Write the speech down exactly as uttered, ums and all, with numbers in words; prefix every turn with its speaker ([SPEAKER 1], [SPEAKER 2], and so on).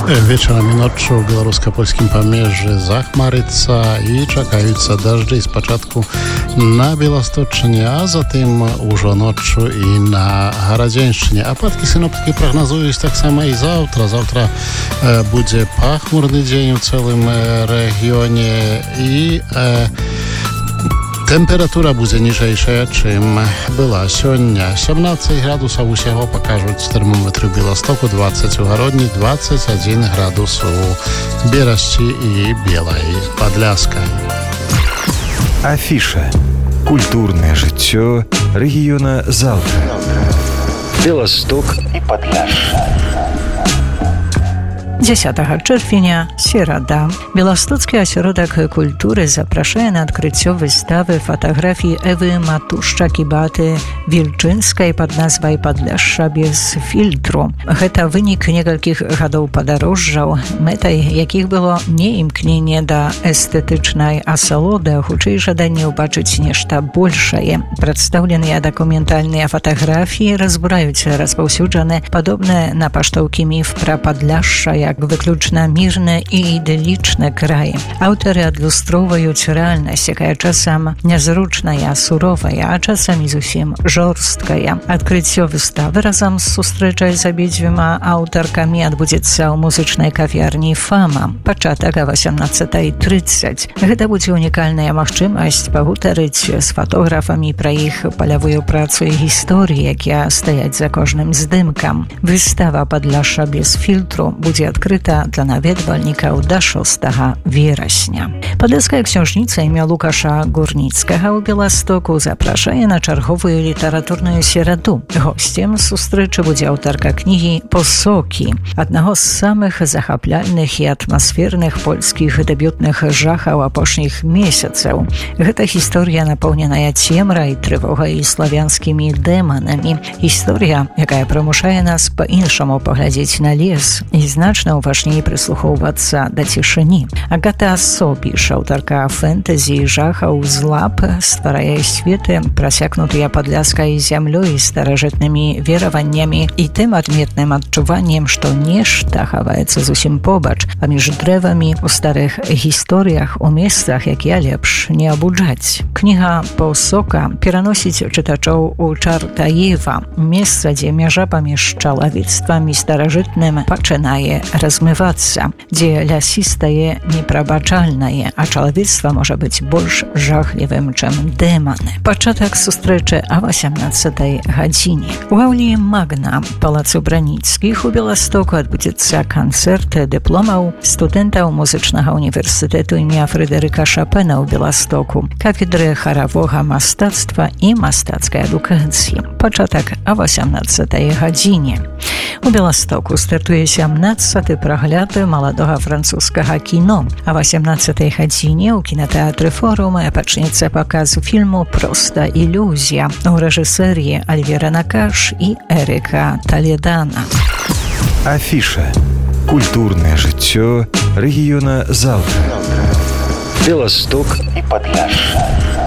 [SPEAKER 1] Вечарам і ноччу ў беларуска-польскім памежжы захмарыцца і чакаюцца дажджы спачатку на Беласточчыне, а затым ужо ноччу і на Гарадзеншчыне. Ападкі сіноптыкі прагназуюць таксама і заўтра. Заўтра э, будзе пахмурны дзень у цэлым э, рэгіёне і э, тэмпература будзе ніжэйшая, чым была сёння. сямнадцаць градусаў усяго пакажуць тэрмометры ў Беластоку, двадцать у Гародні, двадцать один градус у Берасці і Белай Падляскай.
[SPEAKER 2] Афіша. Культурнае жыццё рэгіёна заўтра. Беласток і Падляшша.
[SPEAKER 3] дзесятага чэрвеня, серада. Беластоцкі асяродак культуры запрашае на адкрыццё выставы фатаграфій Эвы Матушчак і Баты Вільчынскай пад назвай «Падляшша без фільтру». Гэта вынік некалькіх гадоў падарожжаў, мэтай якіх было не імкненне да эстэтычнай асалоды, а хутчэй жаданне ўбачыць нешта большае. Прадстаўленыя дакументальныя фатаграфіі разбураюць распаўсюджаны падобныя на паштоўкі міф пра Падляшша як выключна мірны і ідылічны край. Аўтары адлюстроўваюць рэальнасць, якая часам нязручная, суровая, а часамі зусім жорсткая. Адкрыццё выставы разам з сустрэчай з абедзвюма аўтаркамі адбудзецца ў музычнай кавярні «Фама». Пачатак о восемнадцатай тридцать. Гэта будзе унікальная магчымасць пагутарыць з фотографамі пра іх палявую працу і гісторыі, якія стаяць за кожным здымкам. Выстава «Падляшша без фільтру» будзе адкрыта для наведвальнікаў да шостага верасня. Падляская ксёжніца імя Лукаша Гурніцкага ў Беластоку запрашае на чарговую літаратурную сераду. Госцем сустрэчы будзе аўтарка кнігі «Посокі», аднаго з самых захапляльных і атмасферных польскіх дэбютных жахаў апошніх месяцаў. Гэта гісторыя напоўненая цемрай, трывогай і славянскімі дэманамі. Гісторыя, якая прымушае нас па-іншаму паглядзець на лес і значна важней прыслухоўвацца да цішыні. Агата Собіш, аўтарка фэнтэзі і жахаў з лап, стварае светы, прасякнутыя падляскай зямлёй, старажытнымі вераваннямі і тым адметным адчуваннем, што нешта хаваецца зусім побач, паміж дрэвамі, у старых гісторыях, у месцах, якія лепш не абуджаць. Кніга «Посока» пераносіць чытачоў у Чартаева, месца, дзе мяжа паміж чалавецтвам і старажытным пачынае размывацца, дзе лясістае непрабачальнае, а чалавецтва можа быць больш жахлівым, чым дэманы. Пачатак сустрэчы о восемнадцатай гадзіне. У аўлі Магна, палацу Браніцкіх у Беластоку адбудзецца канцэрт дыпломаў студэнтаў музычнага універсітэту імя Фрыдэрыка Шапена ў Беластоку, кафедры харавога мастацтва і мастацкай адукацыі. Пачатак о восемнадцатай гадзіне. У Беластоку стартуе сямнадцаты прагляд маладога французскага кіно. А восемнадцатай гадзіне ў кінатэатры «Форум» пачнецца паказ фільму «Проста ілюзія» у рэжысэріі Альвера Накаш і Эріка Таледана.
[SPEAKER 2] Афіша. Культурнае жыццё рэгіёна заўтра. Беласток і Падляшша.